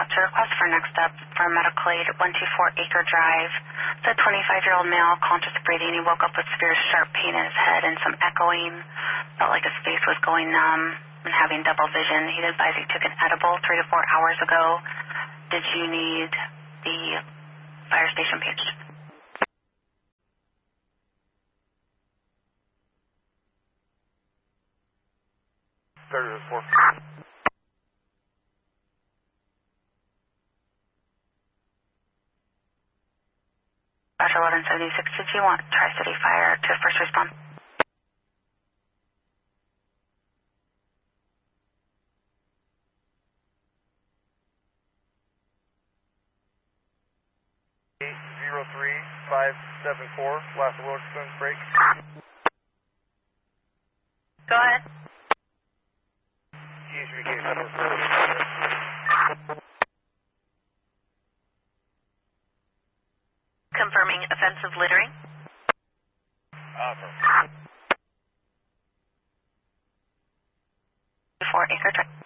dispatch a request for next step for medical aid at 124 Acre Drive. It's a 25-year-old male, conscious breathing. He woke up with severe sharp pain in his head and some echoing. Felt like his face was going numb and having double vision. He'd advised he took an edible 3 to 4 hours ago. Did you need the fire station page? Roger, 1176, did you want Tri-City Fire to first respond? Zero 3574, last Wilson break. Go ahead. Confirming offensive littering. 4 Acre Drive.